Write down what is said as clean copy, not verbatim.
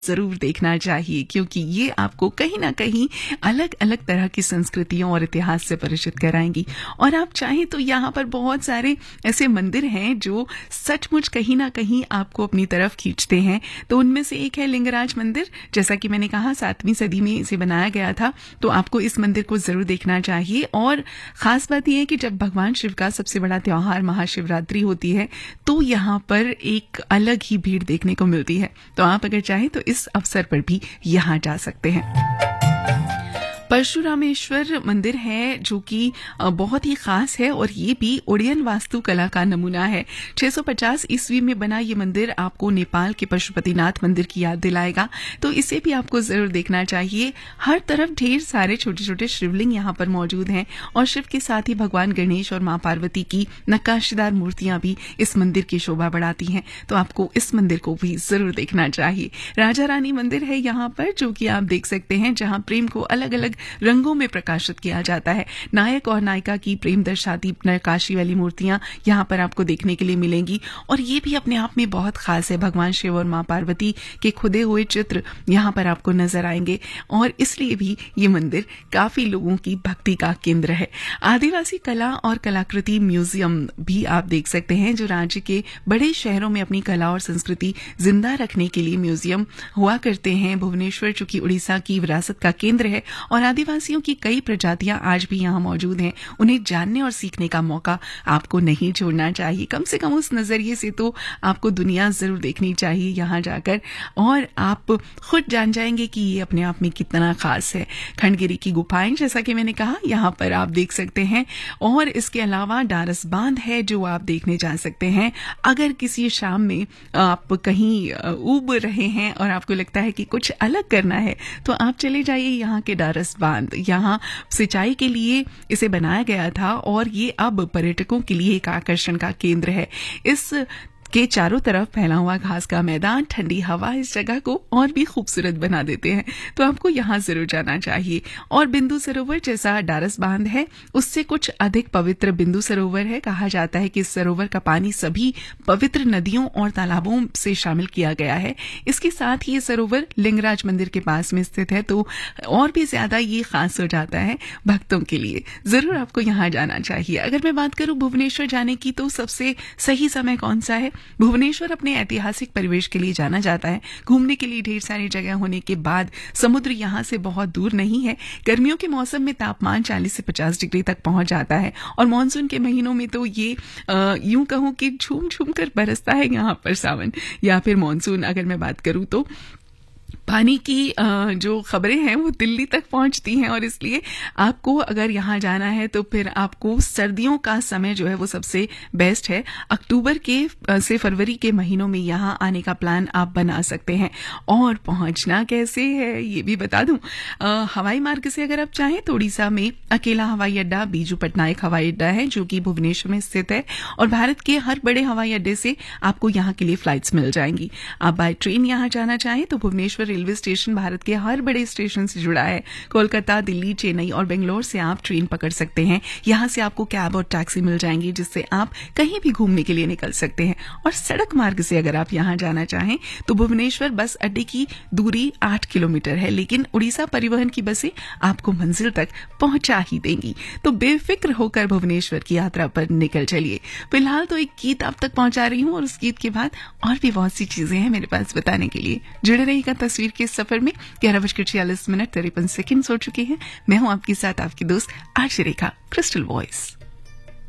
जरूर देखना चाहिए, क्योंकि ये आपको कहीं ना कहीं अलग अलग तरह की संस्कृतियों और इतिहास से परिचित कराएंगी। और आप चाहें तो यहाँ पर बहुत सारे ऐसे मंदिर हैं जो सचमुच कहीं ना कहीं आपको अपनी तरफ खींचते हैं। तो उनमें से एक है लिंगराज मंदिर। जैसा कि मैंने कहा 7वीं सदी में इसे बनाया गया था, तो आपको इस मंदिर को जरूर देखना चाहिए। और खास बात यह है कि जब भगवान शिव का सबसे बड़ा त्योहार महाशिवरात्रि होती है तो यहाँ पर एक अलग ही भीड़ देखने को मिलती है। तो आप अगर चाहें तो इस अवसर पर भी यहाँ जा सकते हैं। परशुरामेश्वर मंदिर है जो कि बहुत ही खास है और ये भी ओडियन वास्तुकला का नमूना है। 650 ईस्वी में बना ये मंदिर आपको नेपाल के पशुपतिनाथ मंदिर की याद दिलाएगा, तो इसे भी आपको जरूर देखना चाहिए। हर तरफ ढेर सारे छोटे छोटे शिवलिंग यहाँ पर मौजूद हैं और शिव के साथ ही भगवान गणेश और मां पार्वती की नक्काशीदार मूर्तियां भी इस मंदिर की शोभा बढ़ाती हैं। तो आपको इस मंदिर को भी जरूर देखना चाहिए। राजा रानी मंदिर है यहाँ पर, जो कि आप देख सकते हैं, जहाँ प्रेम को अलग अलग रंगों में प्रकाशित किया जाता है। नायक और नायिका की प्रेम दर्शाती नक्काशी वाली मूर्तियां यहाँ पर आपको देखने के लिए मिलेंगी और ये भी अपने आप में बहुत खास है। भगवान शिव और मां पार्वती के खुदे हुए चित्र यहाँ पर आपको नजर आएंगे और इसलिए भी ये मंदिर काफी लोगों की भक्ति का केंद्र है। आदिवासी कला और कलाकृति म्यूजियम भी आप देख सकते हैं, जो राज्य के बड़े शहरों में अपनी कला और संस्कृति जिंदा रखने के लिए म्यूजियम हुआ करते हैं। भुवनेश्वर चूंकि उड़ीसा की विरासत का केंद्र है और आदिवासियों की कई प्रजातियां आज भी यहाँ मौजूद हैं, उन्हें जानने और सीखने का मौका आपको नहीं छोड़ना चाहिए। कम से कम उस नजरिए से तो आपको दुनिया जरूर देखनी चाहिए यहाँ जाकर, और आप खुद जान जाएंगे कि ये अपने आप में कितना खास है। खंडगिरी की गुफाएं, जैसा कि मैंने कहा, यहाँ पर आप देख सकते हैं। और इसके अलावा डारस बांध है जो आप देखने जा सकते हैं। अगर किसी शाम में आप कहीं ऊब रहे हैं और आपको लगता है कि कुछ अलग करना है, तो आप चले जाइए यहाँ के डारस बांध। यहाँ सिंचाई के लिए इसे बनाया गया था और ये अब पर्यटकों के लिए एक आकर्षण का केंद्र है। इस के चारों तरफ फैला हुआ घास का मैदान, ठंडी हवा इस जगह को और भी खूबसूरत बना देते हैं। तो आपको यहाँ जरूर जाना चाहिए। और बिंदु सरोवर, जैसा डारस बांध है, उससे कुछ अधिक पवित्र बिंदु सरोवर है। कहा जाता है कि इस सरोवर का पानी सभी पवित्र नदियों और तालाबों से शामिल किया गया है। इसके साथ ही ये सरोवर लिंगराज मंदिर के पास में स्थित है, तो और भी ज्यादा ये खास हो जाता है भक्तों के लिए। जरूर आपको यहाँ जाना चाहिए। अगर मैं बात करूं भुवनेश्वर जाने की, तो सबसे सही समय कौन सा है? भुवनेश्वर अपने ऐतिहासिक परिवेश के लिए जाना जाता है। घूमने के लिए ढेर सारी जगह होने के बाद समुद्र यहाँ से बहुत दूर नहीं है। गर्मियों के मौसम में तापमान 40 से 50 डिग्री तक पहुंच जाता है और मानसून के महीनों में तो ये यूं कहूं कि झूम झूम कर बरसता है यहाँ पर सावन या फिर मानसून। अगर मैं बात करूं तो पानी की जो खबरें हैं वो दिल्ली तक पहुंचती हैं और इसलिए आपको अगर यहाँ जाना है तो फिर आपको सर्दियों का समय जो है वो सबसे बेस्ट है। अक्टूबर के से फरवरी के महीनों में यहाँ आने का प्लान आप बना सकते हैं। और पहुंचना कैसे है ये भी बता दूं। हवाई मार्ग से अगर आप चाहें तो उड़ीसा में अकेला हवाई अड्डा बीजू पटनायक हवाई अड्डा है, जो कि भुवनेश्वर में स्थित है और भारत के हर बड़े हवाई अड्डे से आपको यहाँ के लिए फ्लाइट्स मिल जाएंगी। आप बाय ट्रेन यहाँ जाना चाहें तो भुवनेश्वर रेलवे स्टेशन भारत के हर बड़े स्टेशन से जुड़ा है। कोलकाता, दिल्ली, चेन्नई और बेंगलोर से आप ट्रेन पकड़ सकते हैं। यहाँ से आपको कैब और टैक्सी मिल जाएंगी, जिससे आप कहीं भी घूमने के लिए निकल सकते हैं। और सड़क मार्ग से अगर आप यहाँ जाना चाहें तो भुवनेश्वर बस अड्डे की दूरी 8 किलोमीटर है, लेकिन उड़ीसा परिवहन की बसें आपको मंजिल तक पहुंचा ही देंगी। तो बेफिक्र होकर भुवनेश्वर की यात्रा पर निकल चलिए। फिलहाल तो एक गीत आप तक पहुंचा रही हूँ और उस गीत के बाद और भी बहुत सी चीजें हैं मेरे पास बताने के लिए। जुड़े रहिएगा तस्वीर के सफर में। 11:46 53 सेकंड हो चुके हैं। मैं हूं आपके साथ आपकी दोस्त आरजे रेखा, क्रिस्टल वॉइस।